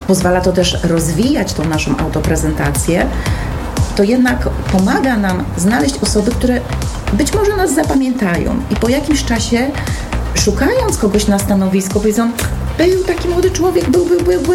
pozwala to też rozwijać tą naszą autoprezentację, to jednak pomaga nam znaleźć osoby, które być może nas zapamiętają i po jakimś czasie, szukając kogoś na stanowisko, powiedzą: był taki młody człowiek, był,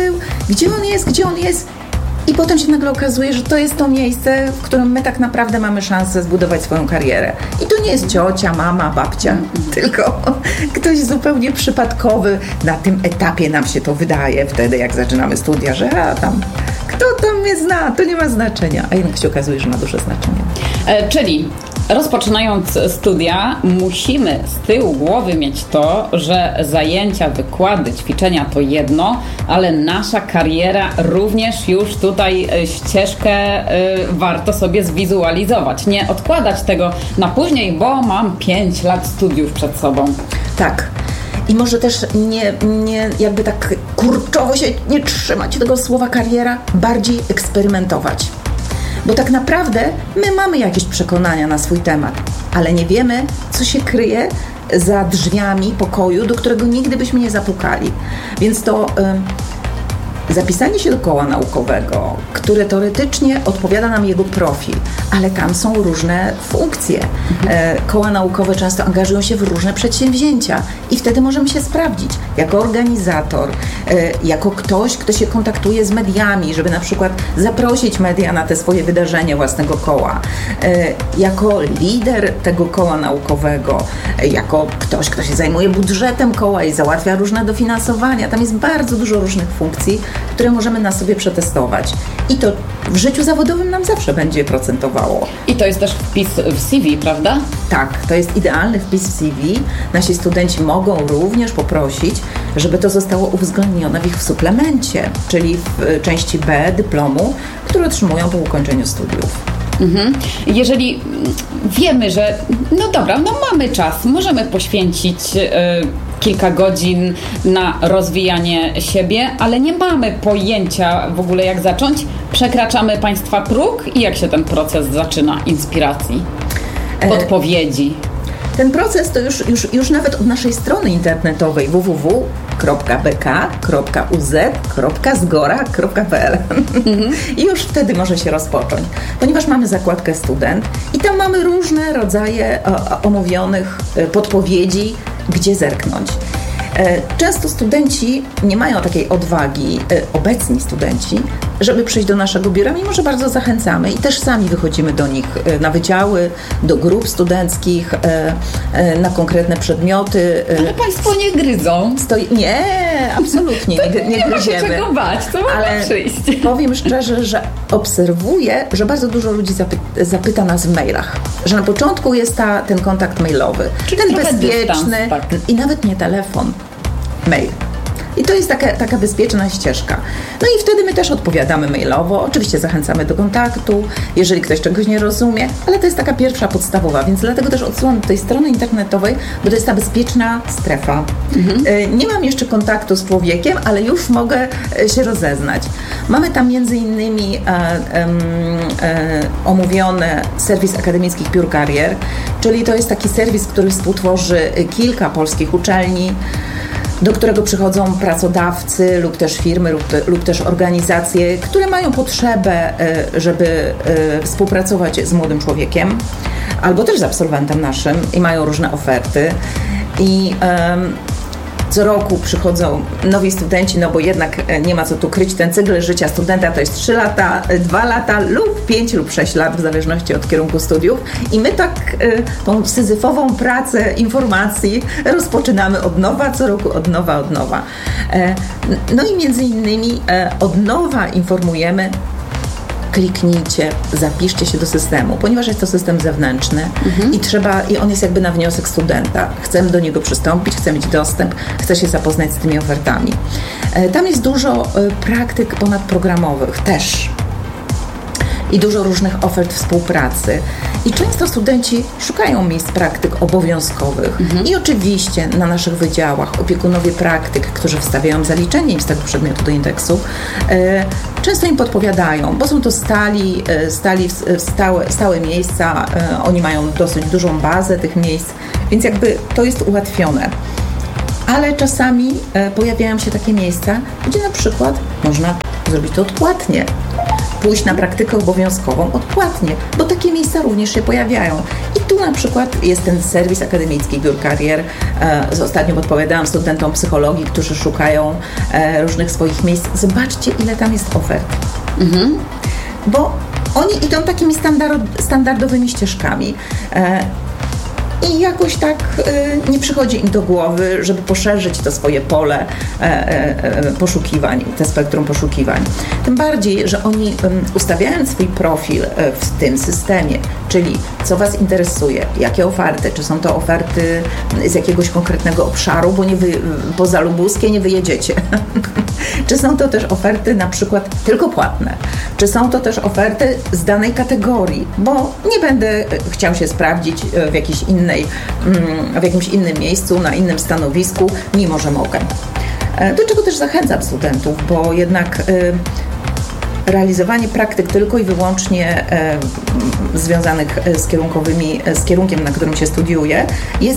gdzie on jest? I potem się nagle okazuje, że to jest to miejsce, w którym my tak naprawdę mamy szansę zbudować swoją karierę. I to nie jest ciocia, mama, babcia, tylko ktoś zupełnie przypadkowy. Na tym etapie nam się to wydaje wtedy, jak zaczynamy studia, że kto tam mnie zna, to nie ma znaczenia. A jednak się okazuje, że ma duże znaczenie. Czyli rozpoczynając studia, musimy z tyłu głowy mieć to, że zajęcia, wykłady, ćwiczenia to jedno, ale nasza kariera również już tutaj ścieżkę warto sobie zwizualizować. Nie odkładać tego na później, bo mam 5 lat studiów przed sobą. Tak. I może też nie jakby tak kurczowo się nie trzymać tego słowa kariera, bardziej eksperymentować. Bo tak naprawdę my mamy jakieś przekonania na swój temat, ale nie wiemy, co się kryje za drzwiami pokoju, do którego nigdy byśmy nie zapukali. Więc to zapisanie się do koła naukowego, które teoretycznie odpowiada nam jego profil, ale tam są różne funkcje. Koła naukowe często angażują się w różne przedsięwzięcia i wtedy możemy się sprawdzić jako organizator, jako ktoś, kto się kontaktuje z mediami, żeby na przykład zaprosić media na te swoje wydarzenie własnego koła, jako lider tego koła naukowego, jako ktoś, kto się zajmuje budżetem koła i załatwia różne dofinansowania. Tam jest bardzo dużo różnych funkcji, które możemy na sobie przetestować. I to w życiu zawodowym nam zawsze będzie procentowało. I to jest też wpis w CV, prawda? Tak, to jest idealny wpis w CV. Nasi studenci mogą również poprosić, żeby to zostało uwzględnione w ich suplemencie, czyli w części B dyplomu, który otrzymują po ukończeniu studiów. Jeżeli wiemy, że mamy czas, możemy poświęcić kilka godzin na rozwijanie siebie, ale nie mamy pojęcia w ogóle jak zacząć, przekraczamy Państwa próg i jak się ten proces zaczyna inspiracji, podpowiedzi? Ten proces to już nawet od naszej strony internetowej www.bk.uz.zgora.pl i już wtedy może się rozpocząć, ponieważ mamy zakładkę student i tam mamy różne rodzaje omówionych podpowiedzi, gdzie zerknąć. Często studenci nie mają takiej odwagi, obecni studenci, żeby przyjść do naszego biura, mimo że bardzo zachęcamy i też sami wychodzimy do nich na wydziały, do grup studenckich, na konkretne przedmioty. Ale Państwo nie gryzą? Nie, absolutnie nie ma się czego bać, to można przyjść. Powiem szczerze, że obserwuję, że bardzo dużo ludzi zapyta nas w mailach, że na początku jest ten kontakt mailowy, czyli ten bezpieczny dystans, tak. I nawet nie telefon, mail. I to jest taka bezpieczna ścieżka. No i wtedy my też odpowiadamy mailowo, oczywiście zachęcamy do kontaktu, jeżeli ktoś czegoś nie rozumie, ale to jest taka pierwsza podstawowa, więc dlatego też odsyłam do tej strony internetowej, bo to jest ta bezpieczna strefa. Nie mam jeszcze kontaktu z człowiekiem, ale już mogę się rozeznać. Mamy tam między innymi omówione serwis akademickich biur karier, czyli to jest taki serwis, który współtworzy kilka polskich uczelni, do którego przychodzą pracodawcy lub też firmy lub też organizacje, które mają potrzebę, żeby współpracować z młodym człowiekiem albo też z absolwentem naszym i mają różne oferty. I co roku przychodzą nowi studenci, no bo jednak nie ma co tu kryć, ten cykl życia studenta to jest 3 lata, 2 lata lub 5 lub 6 lat, w zależności od kierunku studiów. I my tak tą syzyfową pracę informacji rozpoczynamy od nowa, co roku od nowa. No i między innymi od nowa informujemy: kliknijcie, zapiszcie się do systemu, ponieważ jest to system zewnętrzny i on jest jakby na wniosek studenta. Chcemy do niego przystąpić, chcemy mieć dostęp, chcę się zapoznać z tymi ofertami. Tam jest dużo praktyk ponadprogramowych też i dużo różnych ofert współpracy. I często studenci szukają miejsc praktyk obowiązkowych. I oczywiście na naszych wydziałach opiekunowie praktyk, którzy wstawiają zaliczenie im z tego przedmiotu do indeksu, często im podpowiadają, bo są to stałe miejsca, oni mają dosyć dużą bazę tych miejsc, więc jakby to jest ułatwione. Ale czasami pojawiają się takie miejsca, gdzie na przykład można zrobić to odpłatnie. Pójść na praktykę obowiązkową odpłatnie, bo takie miejsca również się pojawiają. I tu na przykład jest ten serwis akademicki Biur Karier. Ostatnio podpowiadałam studentom psychologii, którzy szukają różnych swoich miejsc. Zobaczcie, ile tam jest ofert. Bo oni idą takimi standardowymi ścieżkami. I jakoś tak nie przychodzi im do głowy, żeby poszerzyć to swoje pole poszukiwań, te spektrum poszukiwań. Tym bardziej, że oni ustawiając swój profil w tym systemie, czyli co Was interesuje, jakie oferty, czy są to oferty z jakiegoś konkretnego obszaru, bo poza Lubuskie nie wyjedziecie. Czy są to też oferty na przykład tylko płatne? Czy są to też oferty z danej kategorii? Bo nie będę chciał się sprawdzić w jakimś innym miejscu, na innym stanowisku, mimo że mogę. Do czego też zachęcam studentów, bo jednak realizowanie praktyk tylko i wyłącznie związanych z kierunkiem, na którym się studiuje, jest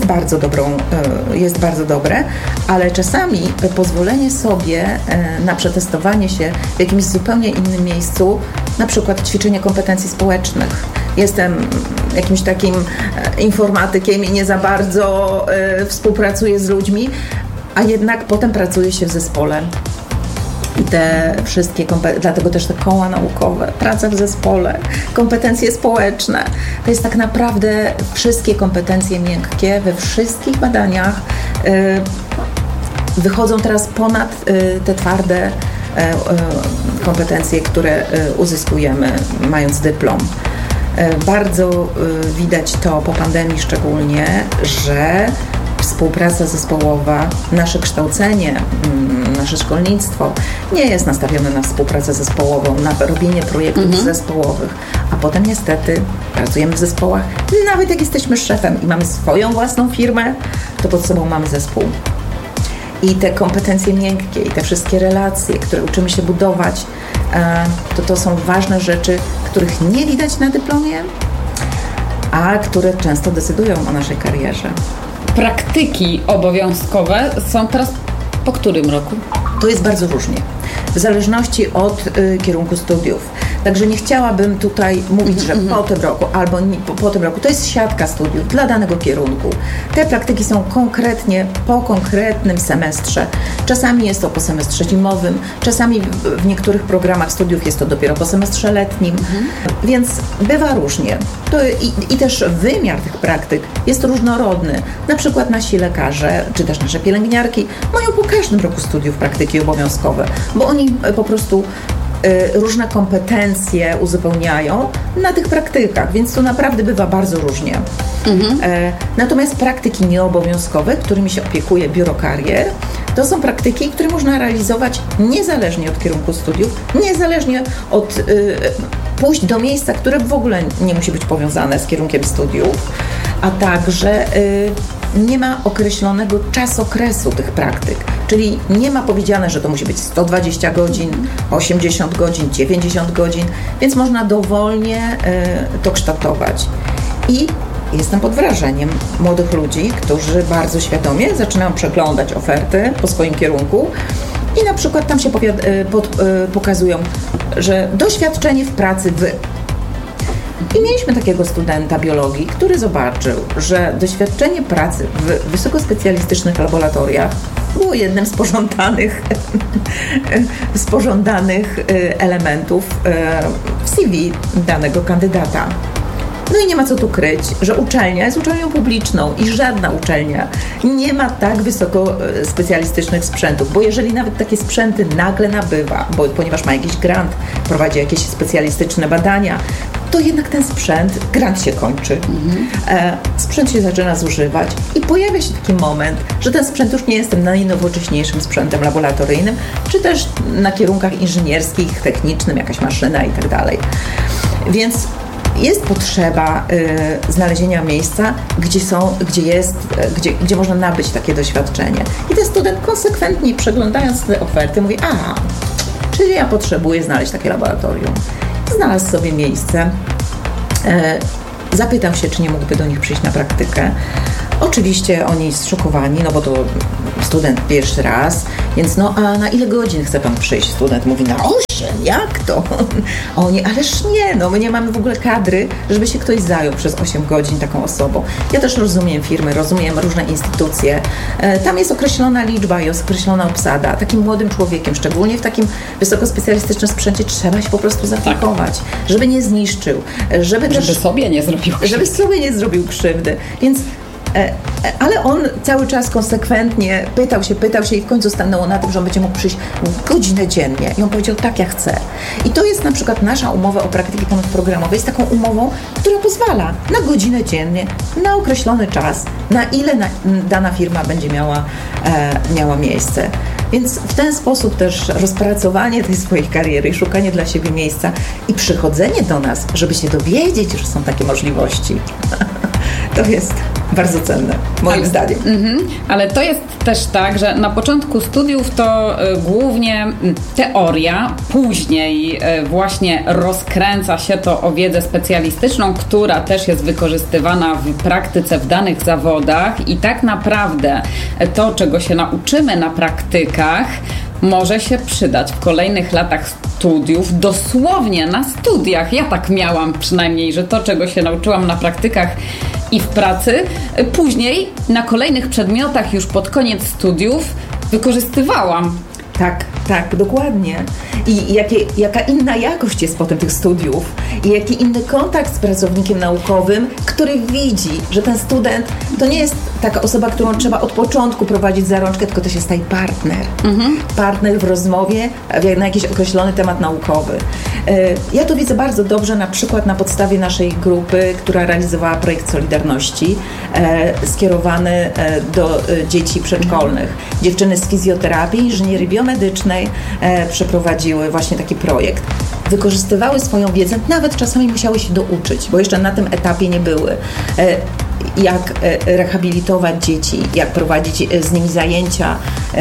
bardzo dobre, ale czasami pozwolenie sobie na przetestowanie się w jakimś zupełnie innym miejscu, na przykład ćwiczenie kompetencji społecznych. Jestem jakimś takim informatykiem i nie za bardzo współpracuję z ludźmi, a jednak potem pracuje się w zespole. I te wszystkie dlatego też te koła naukowe, praca w zespole, kompetencje społeczne. To jest tak naprawdę wszystkie kompetencje miękkie we wszystkich badaniach wychodzą teraz ponad te twarde kompetencje, które uzyskujemy mając dyplom. Bardzo widać to po pandemii szczególnie, że współpraca zespołowa, nasze kształcenie, nasze szkolnictwo nie jest nastawione na współpracę zespołową, na robienie projektów zespołowych, a potem niestety pracujemy w zespołach. Nawet jak jesteśmy szefem i mamy swoją własną firmę, to pod sobą mamy zespół. I te kompetencje miękkie i te wszystkie relacje, które uczymy się budować, to są ważne rzeczy, których nie widać na dyplomie, a które często decydują o naszej karierze. Praktyki obowiązkowe są teraz po którym roku? To jest bardzo różnie, w zależności od kierunku studiów. Także nie chciałabym tutaj mówić, że po tym roku albo po tym roku. To jest siatka studiów dla danego kierunku. Te praktyki są konkretnie po konkretnym semestrze. Czasami jest to po semestrze zimowym, czasami w niektórych programach studiów jest to dopiero po semestrze letnim, więc bywa różnie. I też wymiar tych praktyk jest różnorodny. Na przykład nasi lekarze, czy też nasze pielęgniarki mają po każdym roku studiów praktyki obowiązkowe, bo oni po prostu różne kompetencje uzupełniają na tych praktykach, więc to naprawdę bywa bardzo różnie. Natomiast praktyki nieobowiązkowe, którymi się opiekuje Biuro Karier, to są praktyki, które można realizować niezależnie od kierunku studiów, niezależnie od pójść do miejsca, które w ogóle nie musi być powiązane z kierunkiem studiów, a także nie ma określonego czasokresu tych praktyk, czyli nie ma powiedziane, że to musi być 120 godzin, 80 godzin, 90 godzin, więc można dowolnie to kształtować. I jestem pod wrażeniem młodych ludzi, którzy bardzo świadomie zaczynają przeglądać oferty po swoim kierunku i na przykład tam się pokazują, że doświadczenie w pracy I mieliśmy takiego studenta biologii, który zobaczył, że doświadczenie pracy w wysokospecjalistycznych laboratoriach było jednym z pożądanych elementów w CV danego kandydata. No i nie ma co tu kryć, że uczelnia jest uczelnią publiczną i żadna uczelnia nie ma tak wysoko specjalistycznych sprzętów, bo jeżeli nawet takie sprzęty nagle nabywa, ponieważ ma jakiś grant, prowadzi jakieś specjalistyczne badania, to jednak ten grant się kończy, sprzęt się zaczyna zużywać i pojawia się taki moment, że ten sprzęt już nie jest tym najnowocześniejszym sprzętem laboratoryjnym, czy też na kierunkach inżynierskich, technicznym, jakaś maszyna i tak dalej. Więc jest potrzeba znalezienia miejsca, gdzie można nabyć takie doświadczenie. I ten student konsekwentnie przeglądając te oferty mówi, czyli ja potrzebuję znaleźć takie laboratorium. Znalazł sobie miejsce, zapytał się, czy nie mógłby do nich przyjść na praktykę. Oczywiście oni zszokowani, no bo to student pierwszy raz, więc no a na ile godzin chce pan przyjść? Student mówi na 8, jak to? A oni, ależ nie, no my nie mamy w ogóle kadry, żeby się ktoś zajął przez 8 godzin taką osobą. Ja też rozumiem firmy, rozumiem różne instytucje. Tam jest określona liczba, jest określona obsada. Takim młodym człowiekiem, szczególnie w takim wysokospecjalistycznym sprzęcie, trzeba się po prostu zaopiekować, żeby nie zniszczył, żeby sobie nie zrobił krzywdy. Żeby sobie nie zrobił krzywdy. Więc ale on cały czas konsekwentnie pytał się i w końcu stanęło na tym, że on będzie mógł przyjść godzinę dziennie. I on powiedział, tak, ja chcę. I to jest na przykład nasza umowa o praktyki ponadprogramowej, jest taką umową, która pozwala na godzinę dziennie, na określony czas, na ile dana firma będzie miała miejsce. Więc w ten sposób też rozpracowanie tej swojej kariery, szukanie dla siebie miejsca i przychodzenie do nas, żeby się dowiedzieć, że są takie możliwości, to jest bardzo cenne, moim zdaniem. Ale to jest też tak, że na początku studiów to głównie teoria, później właśnie rozkręca się to o wiedzę specjalistyczną, która też jest wykorzystywana w praktyce w danych zawodach i tak naprawdę to, czego się nauczymy na praktykach, może się przydać w kolejnych latach studiów, dosłownie na studiach. Ja tak miałam przynajmniej, że to, czego się nauczyłam na praktykach i w pracy, później na kolejnych przedmiotach już pod koniec studiów wykorzystywałam. Tak, dokładnie. I jaka inna jakość jest potem tych studiów i jaki inny kontakt z pracownikiem naukowym, który widzi, że ten student to nie jest taka osoba, którą trzeba od początku prowadzić za rączkę, tylko to się staje partner. Partner w rozmowie na jakiś określony temat naukowy. Ja to widzę bardzo dobrze na przykład na podstawie naszej grupy, która realizowała projekt Solidarności skierowany do dzieci przedszkolnych. Dziewczyny z fizjoterapii, inżynierii biomedycznej przeprowadziły właśnie taki projekt. Wykorzystywały swoją wiedzę, nawet czasami musiały się douczyć, bo jeszcze na tym etapie nie były. Jak rehabilitować dzieci, jak prowadzić z nimi zajęcia,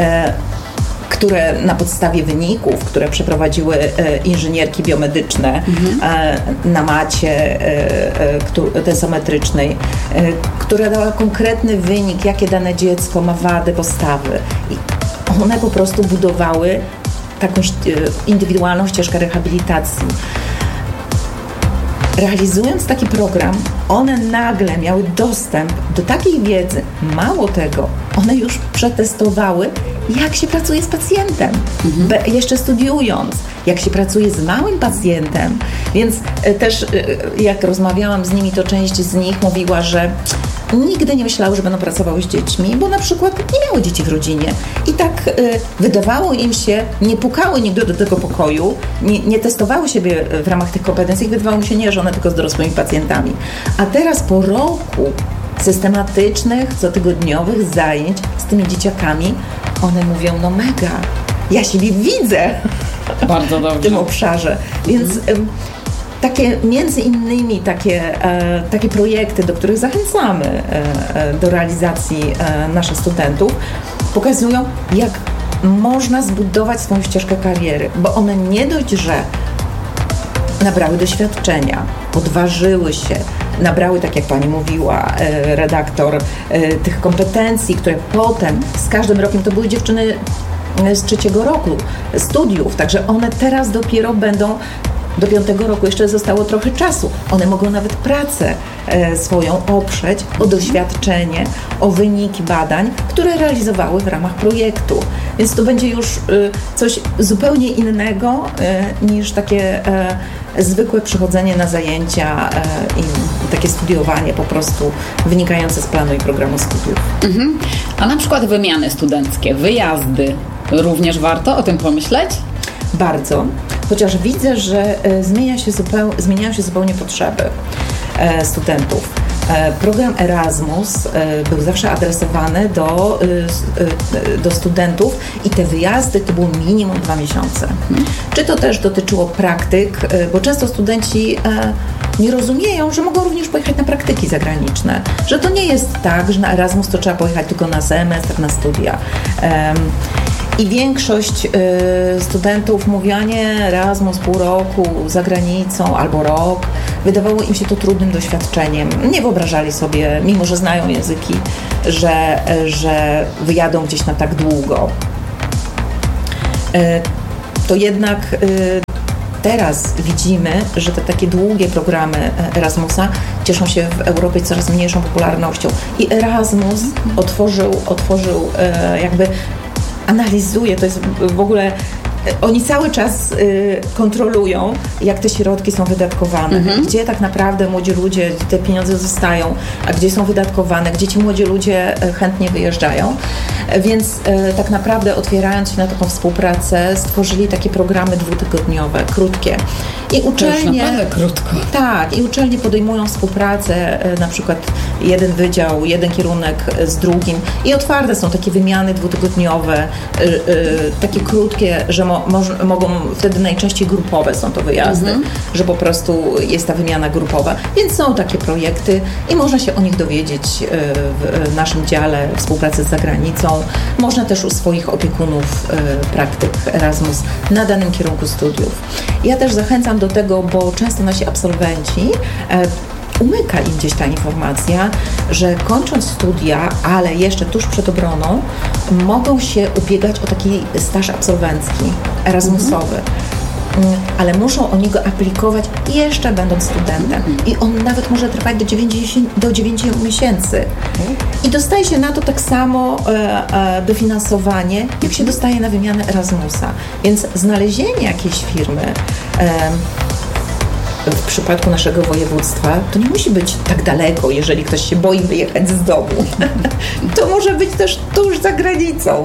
które na podstawie wyników, które przeprowadziły inżynierki biomedyczne na macie tensometrycznej, która dała konkretny wynik, jakie dane dziecko ma wady postawy. I one po prostu budowały taką indywidualną ścieżkę rehabilitacji. Realizując taki program, one nagle miały dostęp do takiej wiedzy. Mało tego, one już przetestowały, jak się pracuje z pacjentem, jeszcze studiując, jak się pracuje z małym pacjentem. Więc też jak rozmawiałam z nimi, to część z nich mówiła, że nigdy nie myślały, że będą pracowały z dziećmi, bo na przykład nie miały dzieci w rodzinie. I tak wydawało im się, nie pukały nigdy do tego pokoju, nie testowały siebie w ramach tych kompetencji, wydawało mi się, nie, że one tylko z dorosłymi pacjentami. A teraz po roku systematycznych, cotygodniowych zajęć z tymi dzieciakami, one mówią, no mega, ja siebie widzę bardzo dobrze w tym obszarze. Więc takie między innymi takie projekty, do których zachęcamy do realizacji naszych studentów, pokazują, jak można zbudować swoją ścieżkę kariery, bo one nie dość, że nabrały doświadczenia, odważyły się, nabrały, tak jak pani mówiła, redaktor, tych kompetencji, które potem z każdym rokiem, to były dziewczyny z 3. roku studiów, także one teraz dopiero będą, do 5. roku jeszcze zostało trochę czasu. One mogą nawet pracę swoją oprzeć o doświadczenie, o wyniki badań, które realizowały w ramach projektu. Więc to będzie już coś zupełnie innego niż takie zwykłe przychodzenie na zajęcia i takie studiowanie po prostu wynikające z planu i programu studiów. A na przykład wymiany studenckie, wyjazdy, również warto o tym pomyśleć? Bardzo, chociaż widzę, że zmieniają się zupełnie potrzeby studentów. Program Erasmus był zawsze adresowany do studentów i te wyjazdy to było minimum 2 miesiące. Czy to też dotyczyło praktyk, bo często studenci nie rozumieją, że mogą również pojechać na praktyki zagraniczne, że to nie jest tak, że na Erasmus to trzeba pojechać tylko na semestr, na studia. I większość studentów mówiła, nie, Erasmus pół roku za granicą albo rok. Wydawało im się to trudnym doświadczeniem. Nie wyobrażali sobie, mimo że znają języki, że wyjadą gdzieś na tak długo. To jednak teraz widzimy, że te takie długie programy Erasmusa cieszą się w Europie coraz mniejszą popularnością. I Erasmus otworzył jakby analizuje, to jest w ogóle, oni cały czas kontrolują, jak te środki są wydatkowane, gdzie tak naprawdę młodzi ludzie, te pieniądze zostają, a gdzie są wydatkowane, gdzie ci młodzi ludzie chętnie wyjeżdżają. Więc tak naprawdę otwierając się na taką współpracę, stworzyli takie programy dwutygodniowe, krótkie. I uczelnie, to już naprawdę krótko. Tak, i uczelnie podejmują współpracę, na przykład jeden wydział, jeden kierunek z drugim i otwarte są takie wymiany dwutygodniowe, takie krótkie, że mogą, wtedy najczęściej grupowe są to wyjazdy, że po prostu jest ta wymiana grupowa, więc są takie projekty i można się o nich dowiedzieć w naszym dziale współpracy z zagranicą. Można też u swoich opiekunów praktyk Erasmus na danym kierunku studiów. Ja też zachęcam do tego, bo często nasi absolwenci umyka im gdzieś ta informacja, że kończąc studia, ale jeszcze tuż przed obroną, mogą się ubiegać o taki staż absolwencki, erasmusowy. Ale muszą o niego aplikować jeszcze będąc studentem. I on nawet może trwać do 9 miesięcy. I dostaje się na to tak samo dofinansowanie, jak się dostaje na wymianę Erasmusa. Więc znalezienie jakiejś firmy w przypadku naszego województwa, to nie musi być tak daleko, jeżeli ktoś się boi wyjechać z domu. To może być też tuż za granicą.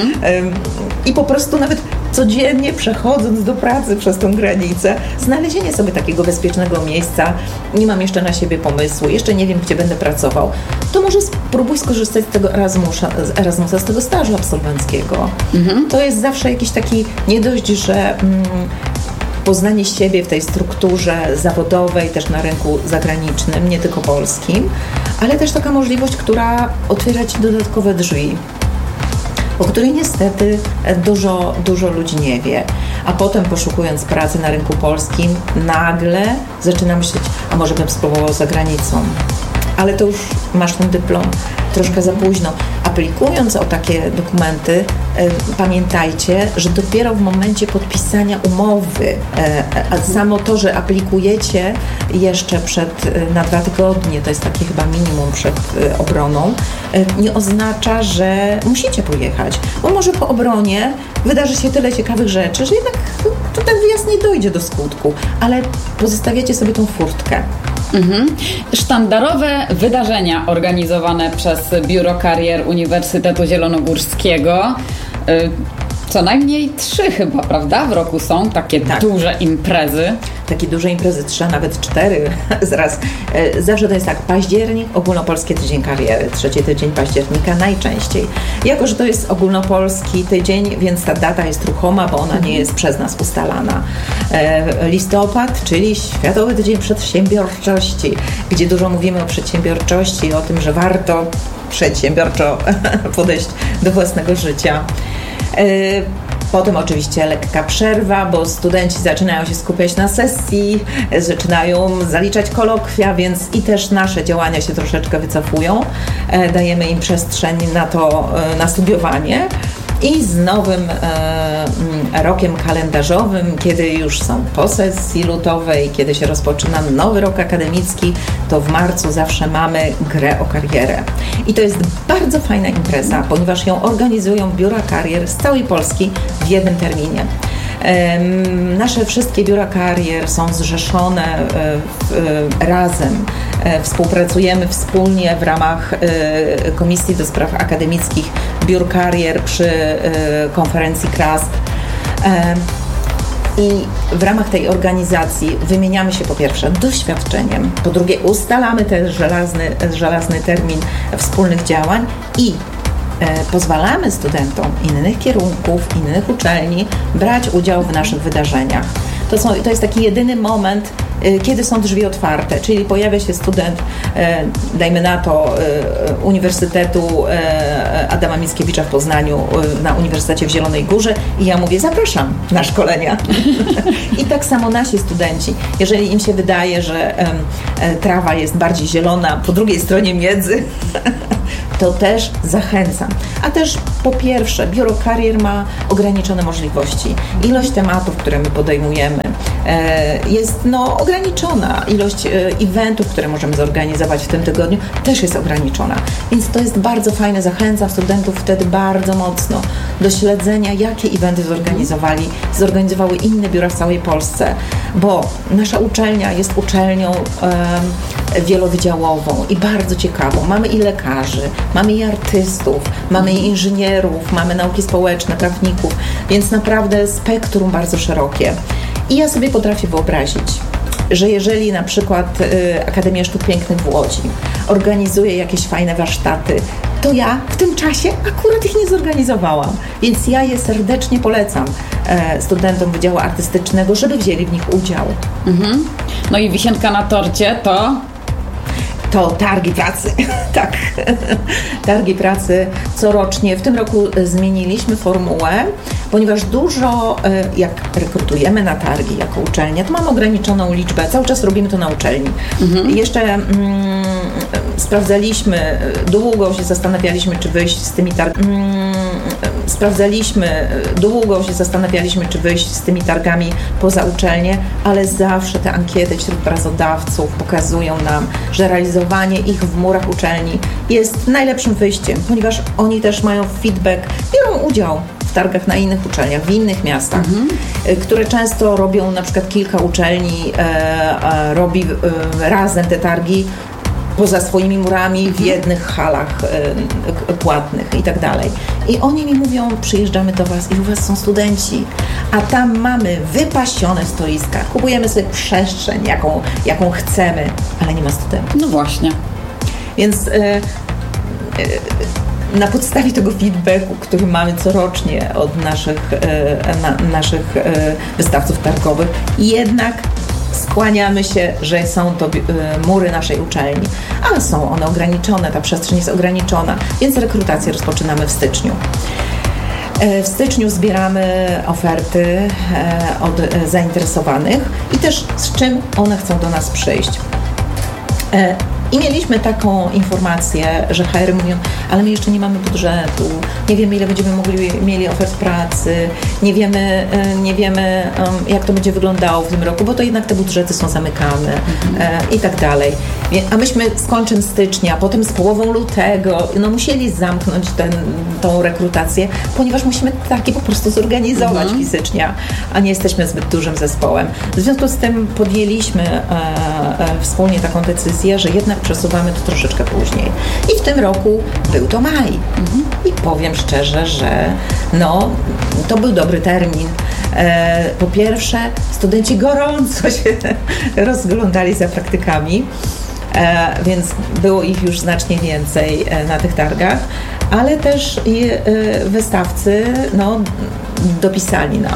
I po prostu nawet codziennie przechodząc do pracy przez tą granicę, znalezienie sobie takiego bezpiecznego miejsca, nie mam jeszcze na siebie pomysłu, jeszcze nie wiem, gdzie będę pracował, to może spróbuj skorzystać z tego Erasmusa, z tego stażu absolwenckiego. To jest zawsze jakiś taki, nie dość, że poznanie siebie w tej strukturze zawodowej, też na rynku zagranicznym, nie tylko polskim, ale też taka możliwość, która otwiera ci dodatkowe drzwi, o której niestety dużo ludzi nie wie. A potem poszukując pracy na rynku polskim, nagle zaczyna myśleć, a może bym spróbował za granicą. Ale to już masz ten dyplom troszkę za późno. Aplikując o takie dokumenty, pamiętajcie, że dopiero w momencie podpisania umowy, a samo to, że aplikujecie jeszcze na 2 tygodnie, to jest takie chyba minimum przed obroną, nie oznacza, że musicie pojechać. Bo może po obronie wydarzy się tyle ciekawych rzeczy, że jednak ten wyjazd nie dojdzie do skutku, ale pozostawiacie sobie tą furtkę. Sztandarowe wydarzenia organizowane przez Biuro Karier Uniwersytetu Zielonogórskiego. Co najmniej 3 chyba, prawda? W roku są takie duże imprezy. Takie duże imprezy, 3, nawet 4 zaraz. Zawsze to jest tak, październik, ogólnopolski tydzień kariery, 3 tydzień października najczęściej. Jako że to jest ogólnopolski tydzień, więc ta data jest ruchoma, bo ona nie jest przez nas ustalana. Listopad, czyli Światowy Tydzień Przedsiębiorczości, gdzie dużo mówimy o przedsiębiorczości i o tym, że warto przedsiębiorczo podejść do własnego życia. Potem oczywiście lekka przerwa, bo studenci zaczynają się skupiać na sesji, zaczynają zaliczać kolokwia, więc i też nasze działania się troszeczkę wycofują. Dajemy im przestrzeń na to, na studiowanie. I z nowym rokiem kalendarzowym, kiedy już są po sesji lutowej, kiedy się rozpoczyna nowy rok akademicki, to w marcu zawsze mamy grę o karierę. I to jest bardzo fajna impreza, ponieważ ją organizują biura karier z całej Polski w jednym terminie. Nasze wszystkie biura karier są zrzeszone razem. Współpracujemy wspólnie w ramach Komisji do Spraw Akademickich Biur Karier przy konferencji KRASP. I w ramach tej organizacji wymieniamy się po pierwsze doświadczeniem, po drugie ustalamy też żelazny termin wspólnych działań i pozwalamy studentom innych kierunków, innych uczelni brać udział w naszych wydarzeniach. To jest taki jedyny moment, kiedy są drzwi otwarte, czyli pojawia się student, dajmy na to, Uniwersytetu Adama Mickiewicza w Poznaniu, na Uniwersytecie w Zielonej Górze i ja mówię, zapraszam na szkolenia. I tak samo nasi studenci, jeżeli im się wydaje, że trawa jest bardziej zielona po drugiej stronie miedzy, to też zachęcam. A też po pierwsze, Biuro Karier ma ograniczone możliwości. Ilość tematów, które my podejmujemy, jest ograniczona. Ilość eventów, które możemy zorganizować w tym tygodniu, też jest ograniczona. Więc to jest bardzo fajne. Zachęcam studentów wtedy bardzo mocno do śledzenia, jakie eventy zorganizowały inne biura w całej Polsce, bo nasza uczelnia jest uczelnią wielowydziałową i bardzo ciekawą. Mamy i lekarzy, mamy i artystów, mamy i inżynierów, mamy nauki społeczne, prawników, więc naprawdę spektrum bardzo szerokie. I ja sobie potrafię wyobrazić, że jeżeli na przykład Akademia Sztuk Pięknych w Łodzi organizuje jakieś fajne warsztaty, to ja w tym czasie akurat ich nie zorganizowałam. Więc ja je serdecznie polecam studentom Wydziału Artystycznego, żeby wzięli w nich udział. Mhm. No i wisienka na torcie to targi pracy. Tak. Targi pracy corocznie. W tym roku zmieniliśmy formułę, ponieważ dużo, jak rekrutujemy na targi jako uczelnia, to mamy ograniczoną liczbę. Cały czas robimy to na uczelni. Jeszcze sprawdzaliśmy, długo się zastanawialiśmy, czy wyjść z tymi z tymi targami poza uczelnię, ale zawsze te ankiety wśród pracodawców pokazują nam, że realizowanie ich w murach uczelni jest najlepszym wyjściem, ponieważ oni też mają feedback, biorą udział w targach na innych uczelniach, w innych miastach, które często robią, na przykład kilka uczelni robi razem te targi poza swoimi murami w jednych halach płatnych i tak dalej. I oni mi mówią, przyjeżdżamy do Was i u Was są studenci, a tam mamy wypasione stoiska, kupujemy sobie przestrzeń, jaką chcemy, ale nie ma studentów. No właśnie. Więc na podstawie tego feedbacku, który mamy corocznie od naszych wystawców targowych, jednak skłaniamy się, że są to mury naszej uczelni, ale są one ograniczone, ta przestrzeń jest ograniczona, więc rekrutację rozpoczynamy w styczniu. W styczniu zbieramy oferty od zainteresowanych i też z czym one chcą do nas przyjść. I mieliśmy taką informację, że HR mówią, ale my jeszcze nie mamy budżetu, nie wiemy, ile będziemy mieli ofert pracy, nie wiemy jak to będzie wyglądało w tym roku, bo to jednak te budżety są zamykane i tak dalej. A myśmy z końcem stycznia, potem z połową lutego, musieli zamknąć tą rekrutację, ponieważ musimy taki po prostu zorganizować fizycznie, a nie jesteśmy zbyt dużym zespołem. W związku z tym podjęliśmy wspólnie taką decyzję, że jednak przesuwamy to troszeczkę później. I w tym roku był to maj. I powiem szczerze, że to był dobry termin. Po pierwsze, studenci gorąco się rozglądali za praktykami, więc było ich już znacznie więcej na tych targach, ale też i wystawcy dopisali nam.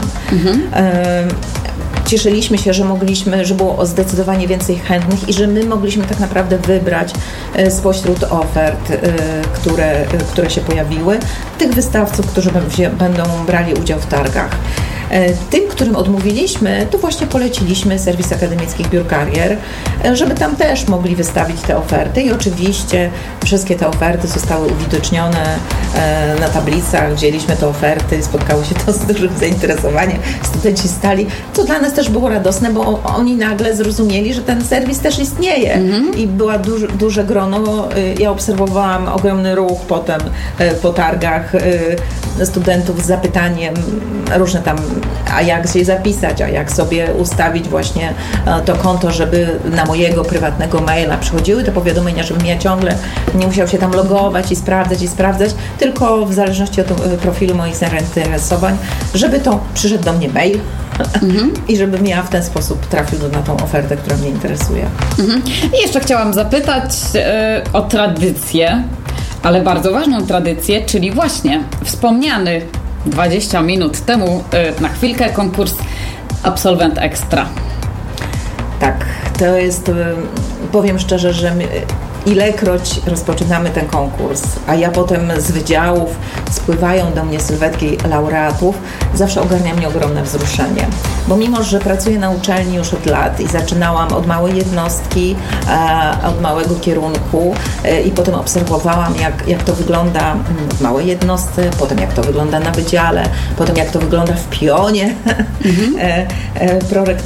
Cieszyliśmy się, że było zdecydowanie więcej chętnych i że my mogliśmy tak naprawdę wybrać spośród ofert, które się pojawiły, tych wystawców, którzy będą brali udział w targach. Tym, którym odmówiliśmy, to właśnie poleciliśmy serwis akademickich biur karier, żeby tam też mogli wystawić te oferty i oczywiście wszystkie te oferty zostały uwidocznione na tablicach, wzięliśmy te oferty, spotkało się to z dużym zainteresowaniem, studenci stali, co dla nas też było radosne, bo oni nagle zrozumieli, że ten serwis też istnieje i była duże grono, ja obserwowałam ogromny ruch potem po targach studentów z zapytaniem różne tam, a jak się zapisać, a jak sobie ustawić właśnie to konto, żeby na mojego prywatnego maila przychodziły te powiadomienia, żebym ja ciągle nie musiał się tam logować i sprawdzać, tylko w zależności od profilu moich zainteresowań, żeby to przyszedł do mnie mail i żebym ja w ten sposób trafił na tą ofertę, która mnie interesuje. I jeszcze chciałam zapytać o tradycję, ale bardzo ważną tradycję, czyli właśnie wspomniany 20 minut temu na chwilkę konkurs Absolwent Ekstra. Tak. To jest, powiem szczerze, że ilekroć rozpoczynamy ten konkurs, a ja potem z wydziałów spływają do mnie sylwetki laureatów, zawsze ogarnia mnie ogromne wzruszenie. Bo mimo, że pracuję na uczelni już od lat i zaczynałam od małej jednostki, od małego kierunku i potem obserwowałam, jak to wygląda w małej jednostce, potem jak to wygląda na wydziale, potem jak to wygląda w pionie